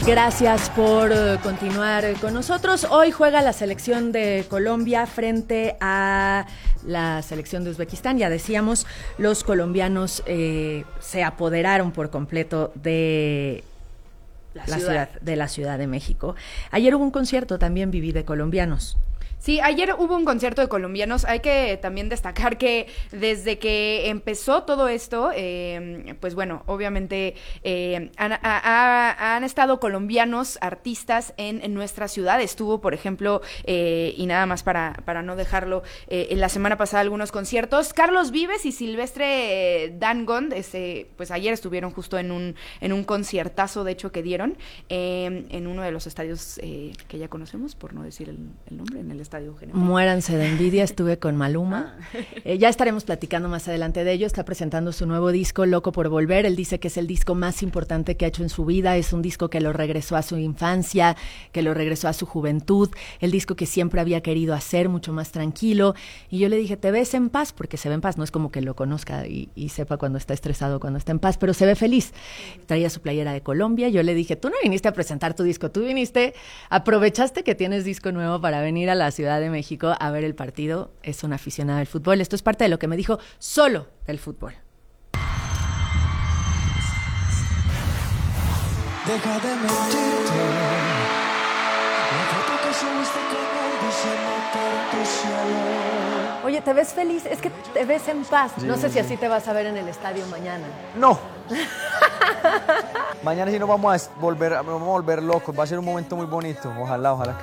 Gracias por continuar con nosotros. Hoy juega la selección de Colombia frente a la selección de Uzbekistán. Ya decíamos, los colombianos se apoderaron por completo de la Ciudad de México. Ayer hubo un concierto también, Viví, de colombianos. Sí, ayer hubo un concierto de colombianos. Hay que también destacar que desde que empezó todo esto, pues bueno, obviamente han estado colombianos artistas en nuestra ciudad. Estuvo, por ejemplo, y nada más para no dejarlo, en la semana pasada algunos conciertos. Carlos Vives y Silvestre Dangond, pues ayer estuvieron justo en un conciertazo, de hecho, que dieron en uno de los estadios que ya conocemos, por no decir el nombre, en el Estadio General. Muéranse de envidia, estuve con Maluma. Ya estaremos platicando más adelante de ello. Está presentando su nuevo disco, Loco por Volver. Él dice que es el disco más importante que ha hecho en su vida. Es un disco que lo regresó a su infancia, que lo regresó a su juventud, el disco que siempre había querido hacer, mucho más tranquilo. Y yo le dije, ¿te ves en paz? Porque se ve en paz, no es como que lo conozca y sepa cuando está estresado, cuando está en paz, pero se ve feliz. Traía su playera de Colombia. Yo le dije, tú no viniste a presentar tu disco, tú aprovechaste que tienes disco nuevo para venir a la Ciudad de México a ver el partido. Es un aficionado del fútbol. Esto es parte de lo que me dijo solo del fútbol. Deja de mentirte. La foto que subiste con él dice no por tu cielo. Oye, ¿te ves feliz? Es que te ves en paz. Sí, no sé si así te vas a ver en el estadio mañana. No. Mañana sí nos vamos a volver locos. Va a ser un momento muy bonito. Ojalá que